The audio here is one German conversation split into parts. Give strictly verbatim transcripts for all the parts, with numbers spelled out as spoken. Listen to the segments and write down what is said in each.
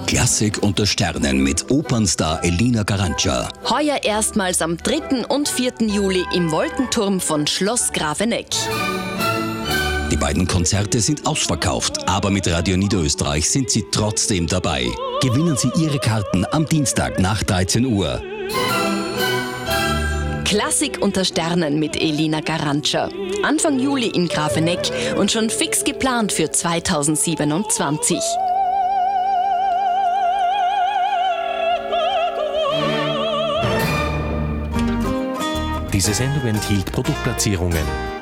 Klassik unter Sternen mit Opernstar Elina Garanca. Heuer erstmals am dritten und vierten Juli im Wolkenturm von Schloss Grafeneck. Die beiden Konzerte sind ausverkauft, aber mit Radio Niederösterreich sind Sie trotzdem dabei. Gewinnen Sie Ihre Karten am Dienstag nach dreizehn Uhr. Klassik unter Sternen mit Elina Garanca. Anfang Juli in Grafeneck und schon fix geplant für zweitausendsiebenundzwanzig. Diese Sendung enthielt Produktplatzierungen.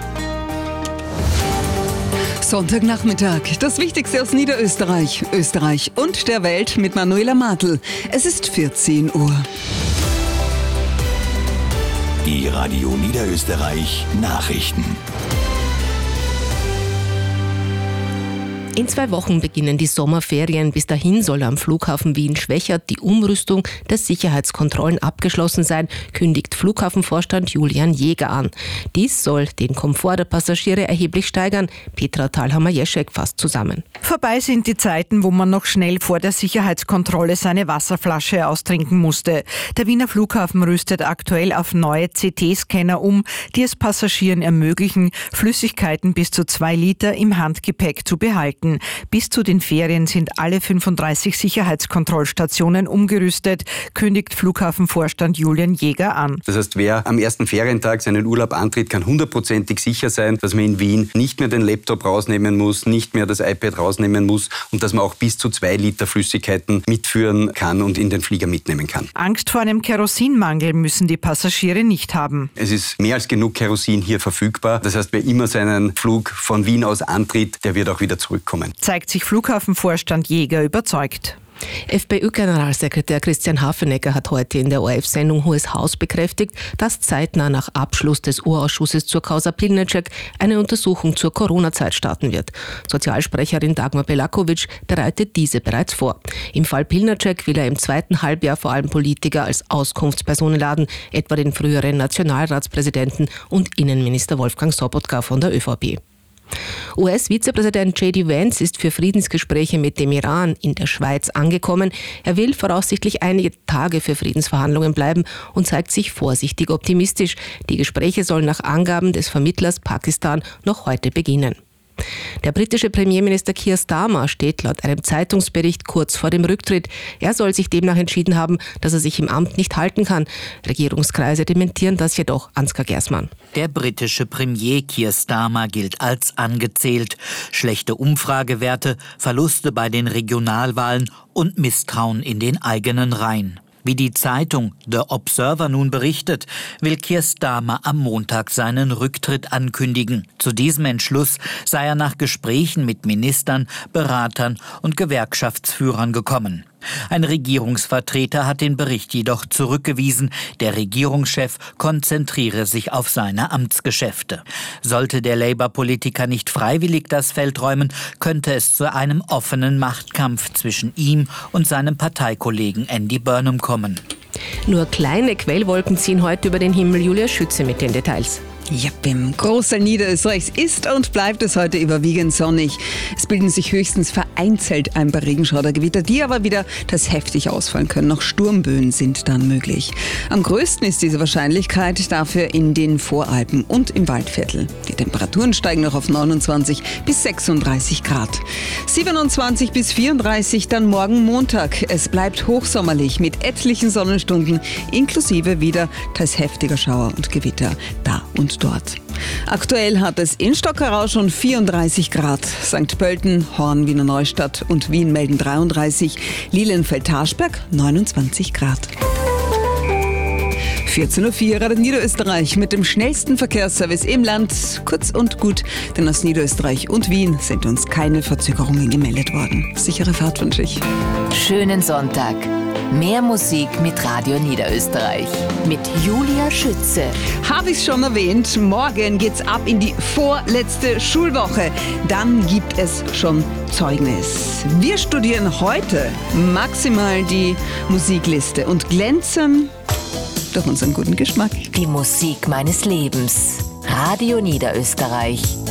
Sonntagnachmittag, das Wichtigste aus Niederösterreich, Österreich und der Welt mit Manuela Martl. Es ist vierzehn Uhr. Die Radio Niederösterreich Nachrichten. In zwei Wochen beginnen die Sommerferien. Bis dahin soll am Flughafen Wien-Schwechat die Umrüstung der Sicherheitskontrollen abgeschlossen sein, kündigt Flughafenvorstand Julian Jäger an. Dies soll den Komfort der Passagiere erheblich steigern. Petra Thalhammer-Jeschek fasst zusammen. Vorbei sind die Zeiten, wo man noch schnell vor der Sicherheitskontrolle seine Wasserflasche austrinken musste. Der Wiener Flughafen rüstet aktuell auf neue C T-Scanner um, die es Passagieren ermöglichen, Flüssigkeiten bis zu zwei Liter im Handgepäck zu behalten. Bis zu den Ferien sind alle fünfunddreißig Sicherheitskontrollstationen umgerüstet, kündigt Flughafenvorstand Julian Jäger an. Das heißt, wer am ersten Ferientag seinen Urlaub antritt, kann hundertprozentig sicher sein, dass man in Wien nicht mehr den Laptop rausnehmen muss, nicht mehr das iPad rausnehmen muss und dass man auch bis zu zwei Liter Flüssigkeiten mitführen kann und in den Flieger mitnehmen kann. Angst vor einem Kerosinmangel müssen die Passagiere nicht haben. Es ist mehr als genug Kerosin hier verfügbar. Das heißt, wer immer seinen Flug von Wien aus antritt, der wird auch wieder zurückkommen. Zeigt sich Flughafenvorstand Jäger überzeugt. FPÖ-Generalsekretär Christian Hafenecker hat heute in der O R F-Sendung Hohes Haus bekräftigt, dass zeitnah nach Abschluss des Urausschusses zur Causa Pilnacek eine Untersuchung zur Corona-Zeit starten wird. Sozialsprecherin Dagmar Belakovic bereitet diese bereits vor. Im Fall Pilnacek will er im zweiten Halbjahr vor allem Politiker als Auskunftspersonen laden, etwa den früheren Nationalratspräsidenten und Innenminister Wolfgang Sobotka von der ÖVP. U S-Vizepräsident J D Vance ist für Friedensgespräche mit dem Iran in der Schweiz angekommen. Er will voraussichtlich einige Tage für Friedensverhandlungen bleiben und zeigt sich vorsichtig optimistisch. Die Gespräche sollen nach Angaben des Vermittlers Pakistan noch heute beginnen. Der britische Premierminister Keir Starmer steht laut einem Zeitungsbericht kurz vor dem Rücktritt. Er soll sich demnach entschieden haben, dass er sich im Amt nicht halten kann. Regierungskreise dementieren das jedoch. Ansgar Gersmann. Der britische Premier Keir Starmer gilt als angezählt. Schlechte Umfragewerte, Verluste bei den Regionalwahlen und Misstrauen in den eigenen Reihen. Wie die Zeitung The Observer nun berichtet, will Keir Starmer am Montag seinen Rücktritt ankündigen. Zu diesem Entschluss sei er nach Gesprächen mit Ministern, Beratern und Gewerkschaftsführern gekommen. Ein Regierungsvertreter hat den Bericht jedoch zurückgewiesen. Der Regierungschef konzentriere sich auf seine Amtsgeschäfte. Sollte der Labour-Politiker nicht freiwillig das Feld räumen, könnte es zu einem offenen Machtkampf zwischen ihm und seinem Parteikollegen Andy Burnham kommen. Nur kleine Quellwolken ziehen heute über den Himmel. Julia Schütze mit den Details. Ja, im Großteil Niederösterreichs ist und bleibt es heute überwiegend sonnig. Es bilden sich höchstens vereinzelt ein paar Regenschaudergewitter, die aber wieder das heftig ausfallen können. Noch Sturmböen sind dann möglich. Am größten ist diese Wahrscheinlichkeit dafür in den Voralpen und im Waldviertel. Die Temperaturen steigen noch auf neunundzwanzig bis sechsunddreißig Grad. siebenundzwanzig bis vierunddreißig dann morgen Montag. Es bleibt hochsommerlich mit etlichen Sonnenstunden, inklusive wieder teils heftiger Schauer und Gewitter da und dort. Aktuell hat es in Stockerau schon vierunddreißig Grad. Sankt Pölten, Horn, Wiener Neustadt und Wien melden dreiunddreißig, Lilienfeld-Tarschberg neunundzwanzig Grad. vierzehn Uhr vier, Radio Niederösterreich mit dem schnellsten Verkehrsservice im Land. Kurz und gut, denn aus Niederösterreich und Wien sind uns keine Verzögerungen gemeldet worden. Sichere Fahrt wünsche ich. Schönen Sonntag. Mehr Musik mit Radio Niederösterreich. Mit Julia Schütze. Habe ich es schon erwähnt, morgen geht's ab in die vorletzte Schulwoche. Dann gibt es schon Zeugnis. Wir studieren heute maximal die Musikliste und glänzen durch unseren guten Geschmack. Die Musik meines Lebens. Radio Niederösterreich.